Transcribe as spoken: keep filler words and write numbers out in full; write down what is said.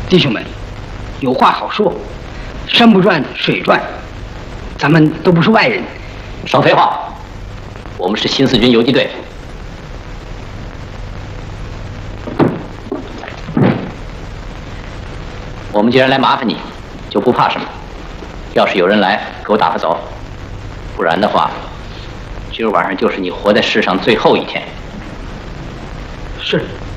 弟兄们，有话好说，山不转水转，咱们都不是外人。 少废话，我们是新四军游击队。我们既然来麻烦你，就不怕什么。要是有人来，给我打发走；不然的话，今儿晚上就是你活在世上最后一天。 是。